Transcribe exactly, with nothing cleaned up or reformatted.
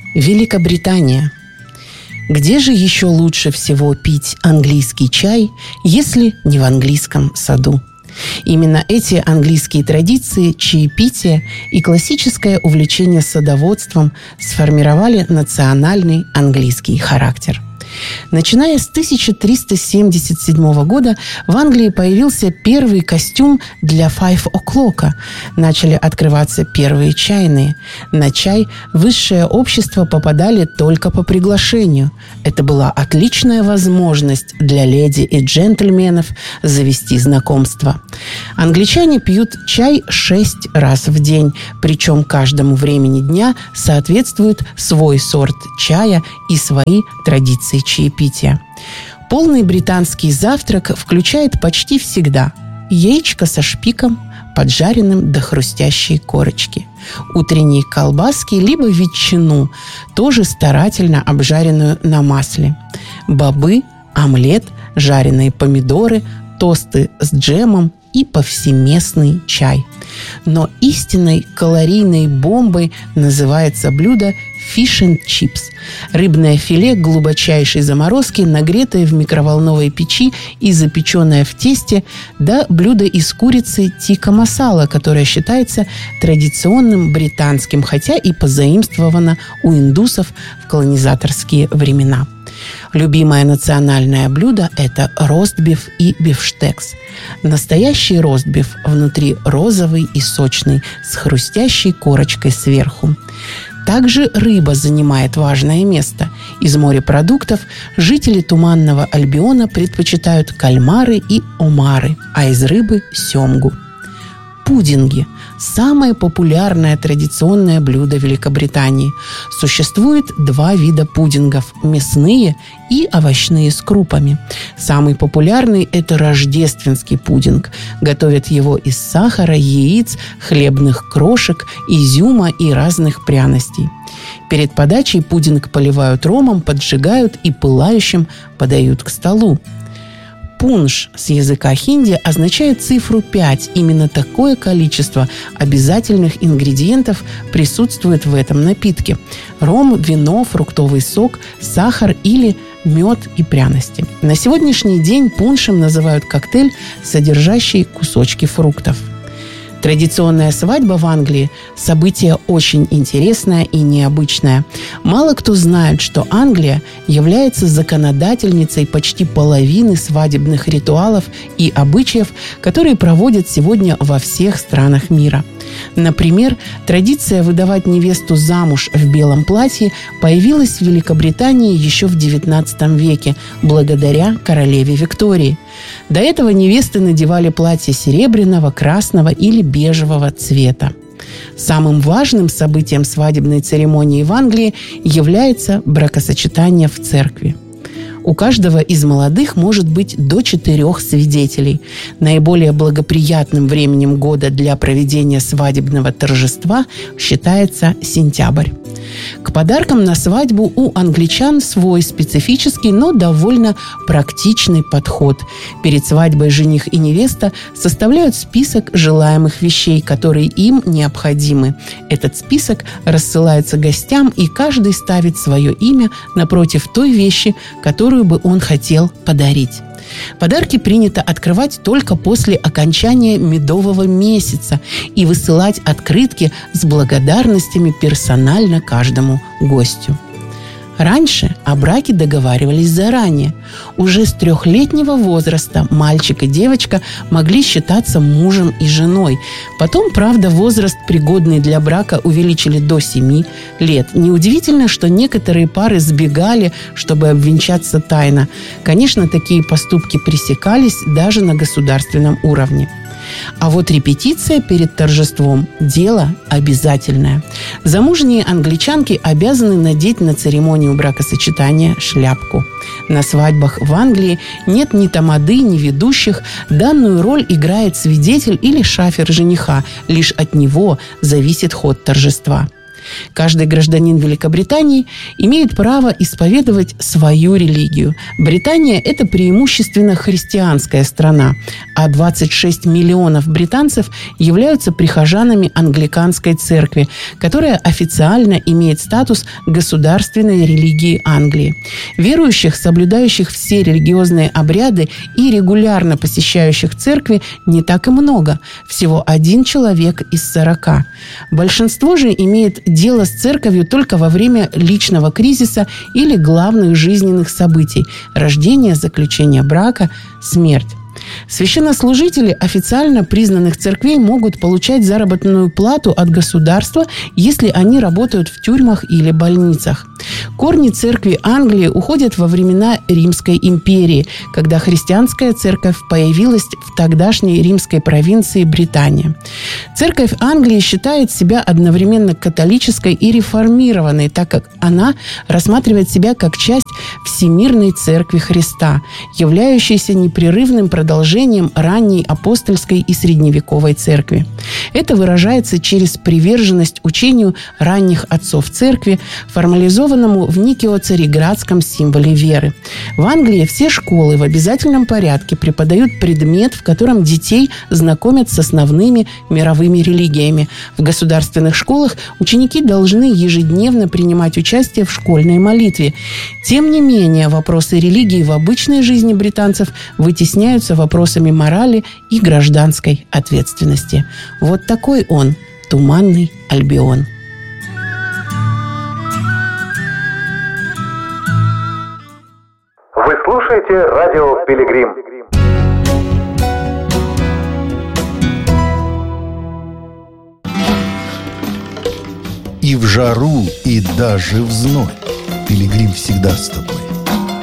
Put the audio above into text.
Великобритания. Где же еще лучше всего пить английский чай, если не в английском саду? Именно эти английские традиции, чаепитие и классическое увлечение садоводством сформировали национальный английский характер. Начиная с тысяча триста семьдесят седьмого года в Англии появился первый костюм для five o'clock. Начали открываться первые чайные. На чай высшее общество попадали только по приглашению. Это была отличная возможность для леди и джентльменов завести знакомство. Англичане пьют чай шесть раз в день, причем каждому времени дня соответствует свой сорт чая и свои традиции чаепития. Полный британский завтрак включает почти всегда яичко со шпиком, поджаренным до хрустящей корочки, утренние колбаски либо ветчину, тоже старательно обжаренную на масле, бобы, омлет, жареные помидоры, тосты с джемом и повсеместный чай. Но истинной калорийной бомбой называется блюдо fish and chips. Рыбное филе глубочайшей заморозки, нагретое в микроволновой печи и запеченное в тесте, да блюдо из курицы тикка масала, которое считается традиционным британским, хотя и позаимствовано у индусов в колонизаторские времена. Любимое национальное блюдо – это ростбиф и бифштекс. Настоящий ростбиф внутри розовый и сочный, с хрустящей корочкой сверху. Также рыба занимает важное место. Из морепродуктов жители Туманного Альбиона предпочитают кальмары и омары, а из рыбы – семгу. Пудинги – самое популярное традиционное блюдо Великобритании. Существует два вида пудингов – мясные и овощные с крупами. Самый популярный – это рождественский пудинг. Готовят его из сахара, яиц, хлебных крошек, изюма и разных пряностей. Перед подачей пудинг поливают ромом, поджигают и пылающим подают к столу. Пунш с языка хинди означает цифру пять. Именно такое количество обязательных ингредиентов присутствует в этом напитке. Ром, вино, фруктовый сок, сахар или мед и пряности. На сегодняшний день пуншем называют коктейль, содержащий кусочки фруктов. Традиционная свадьба в Англии – событие очень интересное и необычное. Мало кто знает, что Англия является законодательницей почти половины свадебных ритуалов и обычаев, которые проводят сегодня во всех странах мира. Например, традиция выдавать невесту замуж в белом платье появилась в Великобритании еще в девятнадцатом веке, благодаря королеве Виктории. До этого невесты надевали платье серебряного, красного или бежевого цвета. Самым важным событием свадебной церемонии в Англии является бракосочетание в церкви. У каждого из молодых может быть до четырех свидетелей. Наиболее благоприятным временем года для проведения свадебного торжества считается сентябрь. К подаркам на свадьбу у англичан свой специфический, но довольно практичный подход. Перед свадьбой жених и невеста составляют список желаемых вещей, которые им необходимы. Этот список рассылается гостям, и каждый ставит свое имя напротив той вещи, которую бы он хотел подарить. Подарки принято открывать только после окончания медового месяца и высылать открытки с благодарностями персонально каждому гостю. Раньше о браке договаривались заранее. Уже с трехлетнего возраста мальчик и девочка могли считаться мужем и женой. Потом, правда, возраст, пригодный для брака, увеличили до семи лет. Неудивительно, что некоторые пары сбегали, чтобы обвенчаться тайно. Конечно, такие поступки пресекались даже на государственном уровне. А вот репетиция перед торжеством – дело обязательное. Замужние англичанки обязаны надеть на церемонию бракосочетания шляпку. На свадьбах в Англии нет ни тамады, ни ведущих. Данную роль играет свидетель или шафер жениха. Лишь от него зависит ход торжества. Каждый гражданин Великобритании имеет право исповедовать свою религию. Британия – это преимущественно христианская страна, а двадцать шесть миллионов британцев являются прихожанами англиканской церкви, которая официально имеет статус государственной религии Англии. Верующих, соблюдающих все религиозные обряды и регулярно посещающих церкви, не так и много. Всего один человек из сорока. Большинство же имеет дело с церковью только во время личного кризиса или главных жизненных событий – рождение, заключение брака, смерть. Священнослужители официально признанных церквей могут получать заработную плату от государства, если они работают в тюрьмах или больницах. Корни церкви Англии уходят во времена Римской империи, когда христианская церковь появилась в тогдашней римской провинции Британия. Церковь Англии считает себя одновременно католической и реформированной, так как она рассматривает себя как часть Всемирной Церкви Христа, являющейся непрерывным продолжением ранней апостольской и средневековой церкви. Это выражается через приверженность учению ранних отцов церкви, формализованному в Никео-Цареградском символе веры. В Англии все школы в обязательном порядке преподают предмет, в котором детей знакомят с основными мировыми религиями. В государственных школах ученики должны ежедневно принимать участие в школьной молитве. Тем не менее, вопросы религии в обычной жизни британцев вытесняются вопросами морали и гражданской ответственности. Вот такой он, Туманный Альбион. Вы слушаете радио «Пилигрим». И в жару, и даже в зной Пилигрим всегда с тобой.